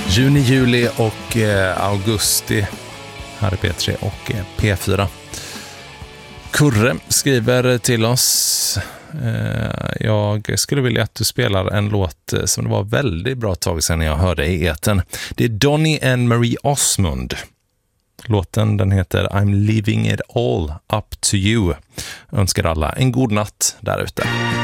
Juni, juli och augusti här är P3 och P4. Kurre skriver till oss: jag skulle vilja att du spelar en låt som det var väldigt bra tag sedan jag hörde i eten. Det är Donny and Marie Osmond. Låten den heter I'm leaving it all up to you. Önskar alla en god natt där ute.